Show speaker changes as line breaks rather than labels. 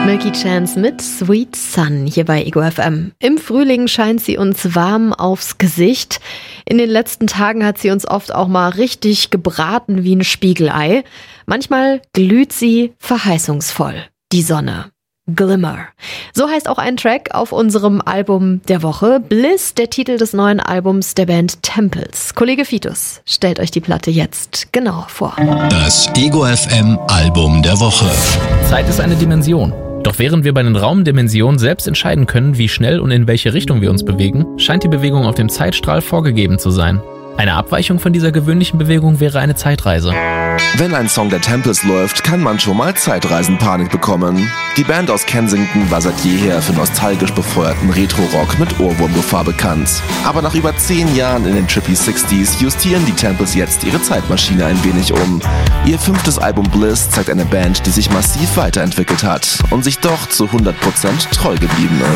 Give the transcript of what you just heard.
Milky Chance mit Sweet Sun hier bei Ego FM. Im Frühling scheint sie uns warm aufs Gesicht. In den letzten Tagen hat sie uns oft auch mal richtig gebraten wie ein Spiegelei. Manchmal glüht sie verheißungsvoll. Die Sonne. Glimmer. So heißt auch ein Track auf unserem Album der Woche. Bliss, der Titel des neuen Albums der Band Temples. Kollege Fitus stellt euch die Platte jetzt genauer vor.
Das Ego FM Album der Woche.
Zeit ist eine Dimension. Doch während wir bei den Raumdimensionen selbst entscheiden können, wie schnell und in welche Richtung wir uns bewegen, scheint die Bewegung auf dem Zeitstrahl vorgegeben zu sein. Eine Abweichung von dieser gewöhnlichen Bewegung wäre eine Zeitreise.
Wenn ein Song der Temples läuft, kann man schon mal Zeitreisenpanik bekommen. Die Band aus Kensington war seit jeher für nostalgisch befeuerten Retro-Rock mit Ohrwurmgefahr bekannt. Aber nach über 10 Jahren in den Trippy 60s justieren die Temples jetzt ihre Zeitmaschine ein wenig um. Ihr 5. Album Bliss zeigt eine Band, die sich massiv weiterentwickelt hat und sich doch zu 100% treu geblieben